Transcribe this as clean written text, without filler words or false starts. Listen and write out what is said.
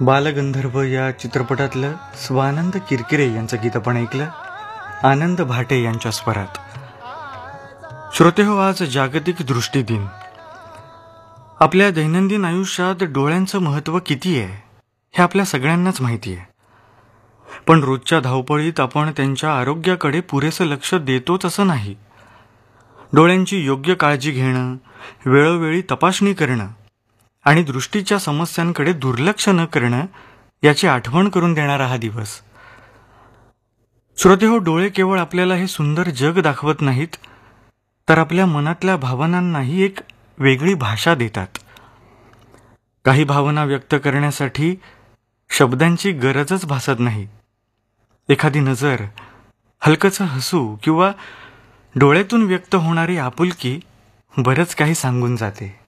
बालगंधर्व या चित्रपटातलं स्वानंद किरकिरे यांचं गीत आपण ऐकलं आनंद भाटे यांच्या स्वरात. श्रोतेहो, आज जागतिक दृष्टी दिन. आपल्या दैनंदिन आयुष्यात डोळ्यांचं महत्त्व किती आहे हे आपल्या सगळ्यांनाच माहिती आहे. पण रोजच्या धावपळीत आपण त्यांच्या आरोग्याकडे पुरेसं लक्ष देतोच असं नाही. डोळ्यांची योग्य काळजी घेणं, वेळोवेळी तपासणी करणं आणि दृष्टीच्या समस्यांकडे दुर्लक्ष न करणं याची आठवण करून देणारा हा दिवस. श्रोतेहो, डोळे केवळ आपल्याला हे सुंदर जग दाखवत नाहीत, तर आपल्या मनातल्या भावनांनाही एक वेगळी भाषा देतात. काही भावना व्यक्त करण्यासाठी शब्दांची गरजच भासत नाही. एखादी नजर, हलकंसं हसू किंवा डोळ्यातून व्यक्त होणारी आपुलकी बरंच काही सांगून जाते.